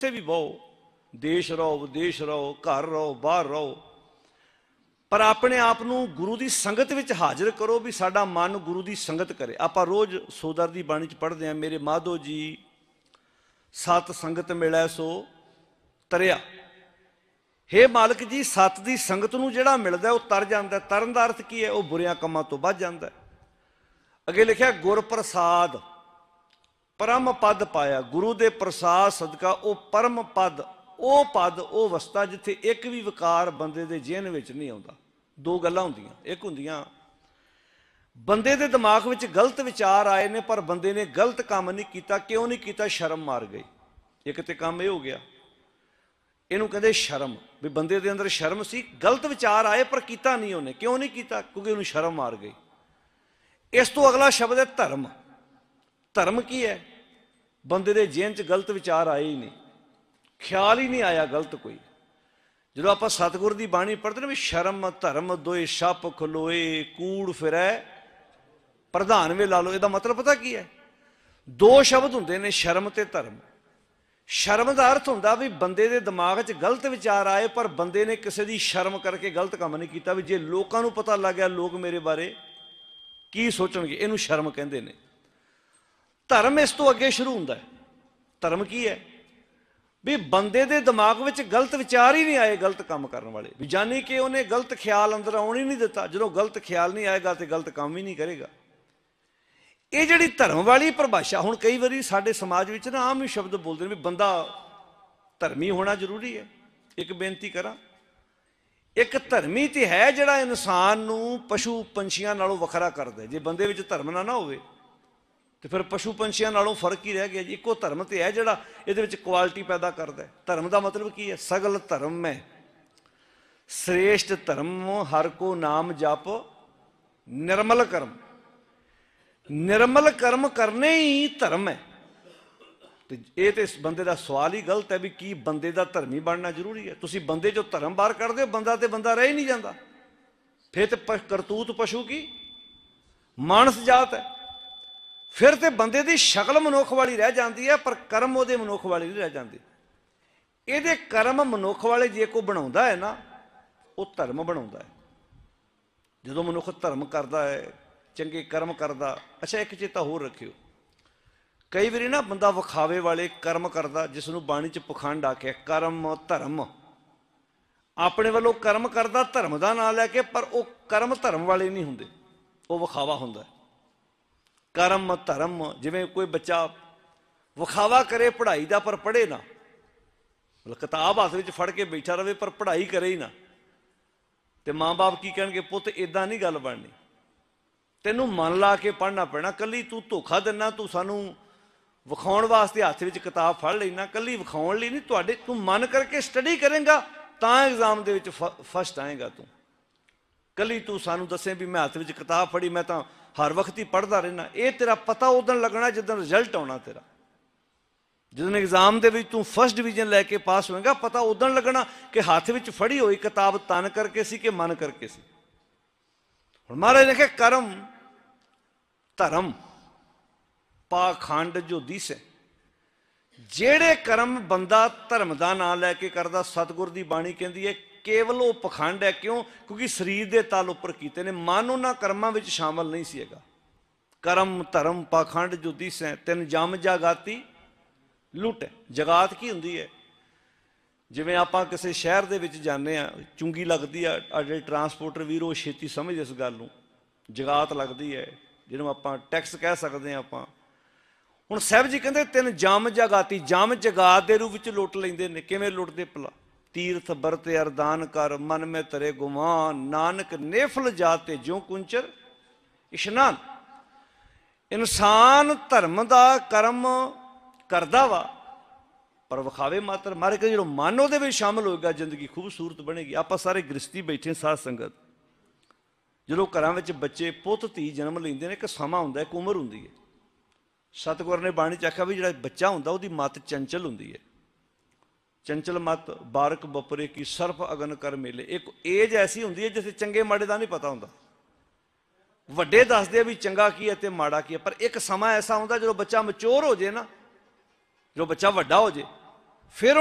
किथे भी बहो, देश रहो विदेश रहो, घर रहो बाहर रहो, पर अपने आप नूं गुरु की संगत विच हाजिर करो भी साडा मन गुरु की संगत करे। आपां रोज़ सोदर की बाणी च पढ़ते हैं, मेरे माधो जी सत संगत मिलै सो तरिया। हे मालिक जी, सत की संगत नूं जिहड़ा मिलदा वो तर जांदा। तरन दा अर्थ की है? वो बुरियां कामां तो बच जांदा। अगे लिखिया गुर प्रसाद परम पद पाया। गुरु दे प्रसाद सदका वो परम पद, वो पद, वो अवस्था जिथे एक भी विकार बंदे दे जेहन विच नहीं आउंदा। दो गल्लां हुंदियां, एक हुंदियां बंदे दे दिमाग विच गलत विचार आए ने पर बंदे ने गलत काम नहीं कीता। क्यों नहीं कीता? शर्म मार गई। एक ते काम ये हो गया, इहनूं कहंदे शर्म, भी बंदे दे अंदर शर्म सी, गलत विचार आए पर कीता नहीं उन्हें। क्यों नहीं कीता? क्योंकि उन्हें शर्म मार गई। इस तो अगला शब्द है धर्म। धर्म की है? बंदे दे जेहन च गलत विचार आए ही नहीं, ख्याल ही नहीं आया गलत कोई। जो आप सतगुर की बाणी पढ़ते ना भी शर्म धर्म दोए छप खलोए, कूड़ फिरै प्रधान वे ला लो। इसका मतलब पता की है? दो शब्द होंगे ने, शर्म ते धर्म। शर्म का अर्थ होंदा भी बंदे दे दिमाग च गलत विचार आए पर बंदे ने किसी की शर्म करके गलत काम नहीं किया। भी जे लोगों को पता लग गया लोग मेरे बारे की सोचणगे, इहनूं शर्म कहंदे ने। धर्म इस तो अगे शुरू होंदा है। धर्म की है? भी बंदे दे दिमाग में गलत विचार ही नहीं आए गलत काम करने वाले, भी जानी कि उन्हें गलत ख्याल अंदर आने ही नहीं दिता। जो गलत ख्याल नहीं आएगा तो गलत काम ही नहीं करेगा। ये जिहड़ी धर्म वाली परिभाषा, हुण कई बारी साडे समाज विच ना आम ही शब्द बोलते हैं भी बंदा धर्मी होना जरूरी है। एक बेनती करा, एक धर्मी तो है जिहड़ा इंसान नूं पशु पंछियां नालों वखरा करदा है। जे बंदे विच धर्म ना होवे तो फिर पशु पंछियां नालों फर्क ही रह गया जी। इको धर्म तो है जिहड़ा इहदे विच क्वालिटी पैदा करदा है। धर्म का मतलब की है? सगल धर्म में श्रेष्ठ धर्म हर को नाम जप निर्मल कर्म। निर्मल कर्म करने ही धर्म है। तो ये तो इस बंदे का सवाल ही गलत है भी की बंदे का धर्मी बनना जरूरी है? तुसीं बंदे जो धर्म बाहर कर दो बंदा तो बंदा रह ही नहीं जाता। फिर तो करतूत पशु की मानस जात है। फिर तो बंदे की शक्ल मनुख वाली रह जाती है पर कर्म वो मनुख वाली नहीं रह जाती। ये कर्म मनुख वाले जे को बनाता है ना वो धर्म बनाता है। जो मनुख धर्म करता है, चंगे कर्म करता। अच्छा एक चेता होर रखियो, कई बार ना बंदा विखावे वाले कर्म करता जिसनों बाणी च पखंड आख्या कर्म धर्म। अपने वालों कर्म करता धर्म का नाम लैके पर वो कर्म धर्म वाले नहीं होंगे, वो विखावा होंदा। कर्म धर्म जिवें कोई बच्चा विखावा करे पढ़ाई का पर पढ़े ना, मतलब किताब हाथ में फड़ के बैठा रहे पर पढ़ाई करे ही ना, तो माँ बाप की कहेंगे पुत इदा नहीं गल बननी, तेनों मन ला के पढ़ना पैना। कली तू धोखा देना, तू सानू विखाउण वास्ते हाथ में किताब फड़ लेना, कली विखाउण लई नहीं, तुहाडे तू मन करके स्टडी करेंगा तां एग्जाम दे विच फस्ट आएगा। तू कली तू सानू दसें भी मैं हाथ में किताब फड़ी मैं तो हर वक्त ही पढ़ता रहना, ये तेरा पता उदन लगना जिदन रिजल्ट आना तेरा। जिदन एग्जाम दे विच तू फस्ट डिवीजन लैके पास होएगा पता उदन लगना कि हाथ में फड़ी हुई किताब तन करके सी कि मन करके सी। हुण महाराज ने कहा कर्म धर्म पाखंड जो दिस है। जेड़े कर्म बंदा धर्म का नाम लैके करता सतगुर की बाणी कहती है केवल वो पखंड है। क्यों? क्योंकि शरीर के तल उपर कीते ने, मन उन्हां कर्मां विच शामिल नहीं सीगा। कर्म धर्म पाखंड जो दिस है तीन जम जागाती लुट है। जगात की हुंदी है? जिवें आपां किसी शहर दे विच जाने आ, चुंगी लगती है, अजे ट्रांसपोर्टर वीर वो छेती समझ इस गल नूं, जगात लगती है जिन्हों आपां टैक्स कह सकते हैं। आपां हुण साहिब जी कहंदे तीन जम जगाती, जम जगात के रूप में लुट लैंदे ने। किवें लुटदे भला? तीर्थ बरत अरदान कर मन में तरे गुमान, नानक नेफल जाते ज्यों कुंचर इशनान। इंसान धर्म का कर्म करदा वा पर विखावे मात्र। मारे के जो मन वो शामिल होगा जिंदगी खूबसूरत बनेगी। आप सारे गृहस्थी बैठे साध संगत, जो घर में बच्चे पुत धी जन्म लेंदे ने, एक समा हुंदा, एक उम्र हुंदी है। सतगुर ने बाणी च आख्या भी जो बच्चा हुंदा उहदी मत चंचल हुंदी है। चंचल मत बारक बपरे की सर्फ अगन कर मेले। एक एज ऐसी हुंदी है जिसे चंगे माड़े का नहीं पता हुंदा। वड्डे दसदे भी चंगा की है ते माड़ा की है, पर एक समा ऐसा हुंदा जो बच्चा मचोर हो जाए ना, जो बच्चा वड्डा हो जाए ਫਿਰ